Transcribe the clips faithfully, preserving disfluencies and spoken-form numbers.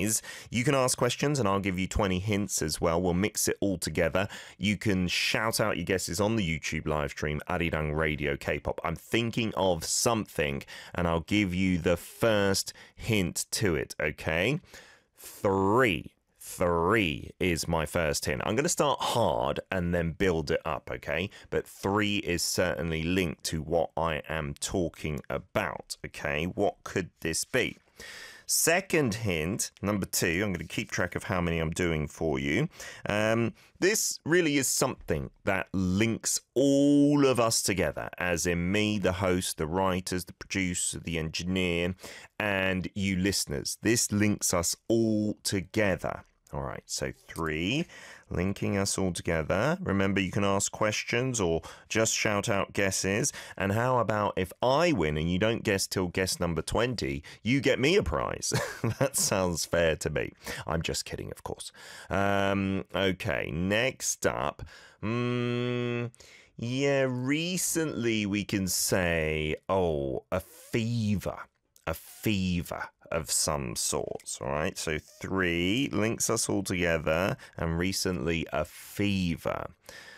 is you can ask questions and I'll give you twenty hints as well. We'll mix it all together. You can shout out your guesses on the YouTube live stream, Arirang Radio K-pop. I'm thinking of something and I'll give you the first hint to it, okay? Three. Three is my first hint. I'm going to start hard and then build it up, okay? But three is certainly linked to what I am talking about, okay? What could this be? Second hint, number two, I'm going to keep track of how many I'm doing for you. Um, this really is something that links all of us together, as in me, the host, the writers, the producer, the engineer, and you listeners. This links us all together. All right, so three, linking us all together. Remember, you can ask questions or just shout out guesses. And how about if I win and you don't guess till guess number twenty, you get me a prize? That sounds fair to me. I'm just kidding, of course. Um, okay, next up. Mm, yeah, recently we can say, oh, a fever. A fever of some sorts, all right? So three links us all together, and recently a fever.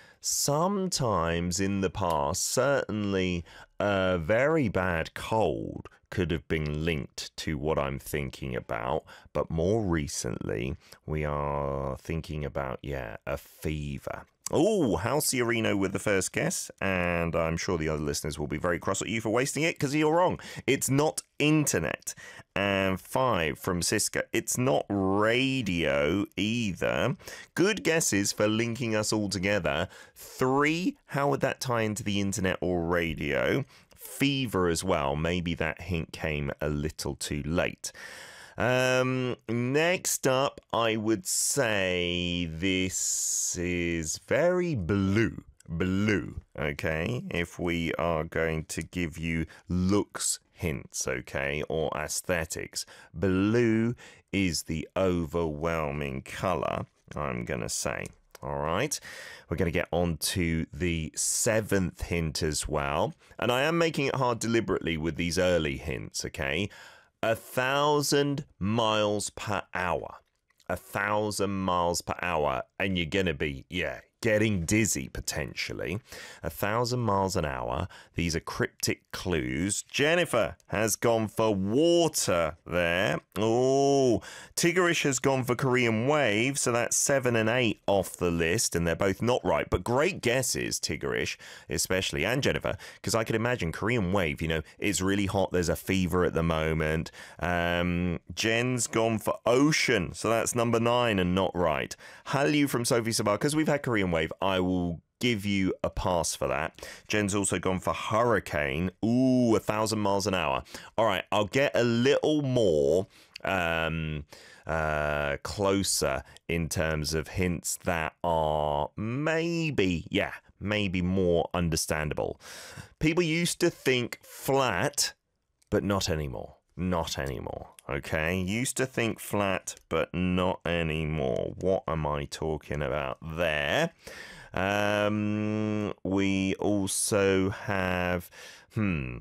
Sometimes in the past, certainly a very bad cold could have been linked to what I'm thinking about, but more recently we are thinking about, yeah, a fever. Oh, Halciorino with the first guess, and I'm sure the other listeners will be very cross at you for wasting it because you're wrong. It's not internet. And five from Siska, it's not radio either. Good guesses for linking us all together. Three, how would that tie into the internet or radio? Fever as well. Maybe that hint came a little too late. Um, next up, I would say this is very blue. Blue, okay? If we are going to give you looks hints, okay, or aesthetics. Blue is the overwhelming colour, I'm going to say. All right, we're going to get on to the seventh hint as well. And I am making it hard deliberately with these early hints, okay? A thousand miles per hour. A thousand miles per hour. And you're going to be, yeah, getting dizzy potentially. A thousand miles an hour. These are cryptic clues. Jennifer has gone for water there. Oh, Tigerish has gone for Korean wave. So that's seven and eight off the list. And they're both not right. But great guesses, Tigerish, especially, and Jennifer. Because I could imagine Korean wave, you know, it's really hot. There's a fever at the moment. Um, Jen's gone for ocean. So that's number nine and not right. Hallyu from Sophie Sabah. Because we've had Korean wave, I will give you a pass for that. Jen's also gone for hurricane. Ooh, a thousand miles an hour. All right, I'll get a little more um, uh, closer in terms of hints that are maybe, yeah, maybe more understandable. People used to think flat, but not anymore. Not anymore. Okay, used to think flat, but not anymore. What am I talking about there? Um, we also have, hmm,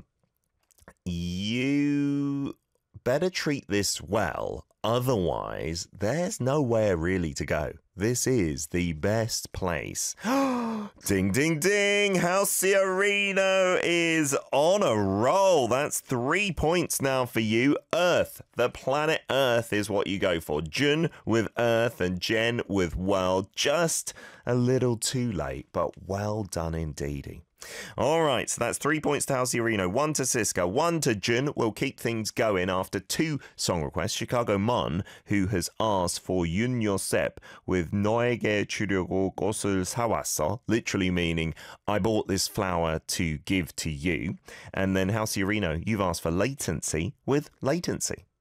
you better treat this well. Otherwise, there's nowhere really to go. This is the best place. Ding, ding, ding. Halciorino is on a roll. That's three points now for you. Earth, the planet Earth is what you go for. Jun with Earth and Jen with World. Just a little too late, but well done indeedy. All right, so that's three points to Halciorino, one to Siska, one to Jun. We'll keep things going after two song requests. Chicago Mun, who has asked for Yoon Yo-sep with 너에게 주려고 꽃을 사왔어, literally meaning I bought this flower to give to you. And then Halciorino, you've asked for Latency with Latency.